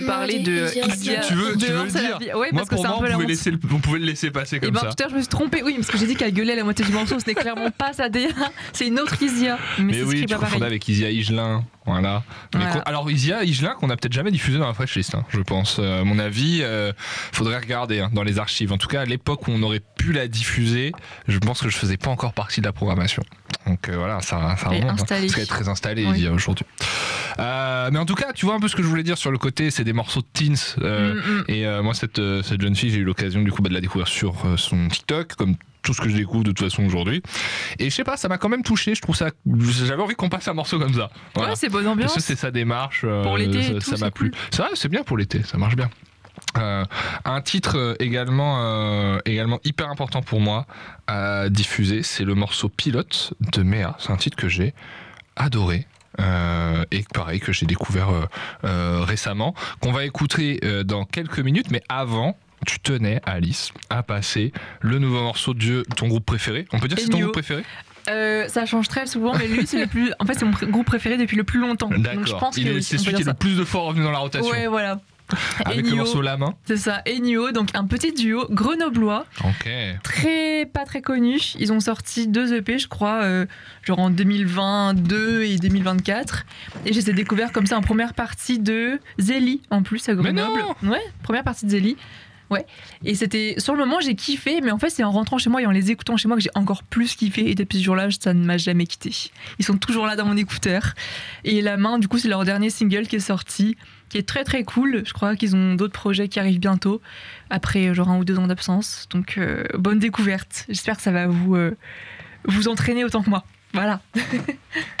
parler de Isia. Tu veux dire Ouais, moi, parce que pour c'est moi, un peu on pouvait le laisser passer comme ça. Tout à l'heure, je me suis trompée. Oui, parce que j'ai dit qu'elle gueulait à la moitié du morceau. Ce n'est clairement pas sa DA. C'est une autre Isia. Mais oui, tu confondais avec Isia Higelin. Voilà. Alors, Isia Higelin, qu'on n'a peut-être jamais diffusé dans la Fresh List, je pense. À mon avis, faudrait regarder dans les archives. En tout cas, à l'époque où on aurait pu la diffuser, je pense que je faisais pas encore partie de la programmation. Donc voilà, ça remonte. Parce qu'elle est très installée, Isia, aujourd'hui. Mais en tout cas, tu vois un peu ce que je voulais dire sur le côté, c'est des morceaux de teens. Et moi, cette jeune fille, j'ai eu l'occasion du coup de la découvrir sur son TikTok, comme tout ce que je découvre de toute façon aujourd'hui. Et je sais pas, ça m'a quand même touché. Je trouve ça. J'avais envie qu'on passe un morceau comme ça. Voilà. Ouais, c'est bonne ambiance. Parce que c'est sa démarche. Pour l'été, ça m'a plu. Cool. C'est vrai, c'est bien pour l'été, ça marche bien. Un titre également hyper important pour moi à diffuser, c'est le morceau Pilote de Méa. C'est un titre que j'ai adoré. Et pareil que j'ai découvert récemment, qu'on va écouter dans quelques minutes, mais avant tu tenais, Alice, à passer le nouveau morceau de ton groupe préféré. On peut dire que c'est ton groupe préféré ? Ça change très souvent, mais lui c'est le plus. En fait, c'est mon groupe préféré depuis le plus longtemps. D'accord. Donc je pense c'est celui qui est le plus de fois revenu dans la rotation. Ouais, voilà. Avec le morceau La Main. C'est ça, Enio, donc un petit duo grenoblois. Ok. Pas très connu. Ils ont sorti 2 EP, je crois, genre en 2022 et 2024. Et j'ai découvert comme ça en première partie de Zélie, en plus, à Grenoble. Ouais, première partie de Zélie. Ouais. Et c'était, sur le moment, j'ai kiffé, mais en fait, c'est en rentrant chez moi et en les écoutant chez moi que j'ai encore plus kiffé. Et depuis ce jour-là, ça ne m'a jamais quitté. Ils sont toujours là dans mon écouteur. Et La Main, du coup, c'est leur dernier single qui est sorti, qui est très très cool. Je crois qu'ils ont d'autres projets qui arrivent bientôt, après genre 1 ou 2 ans d'absence. Donc, bonne découverte. J'espère que ça va vous entraîner autant que moi. Voilà.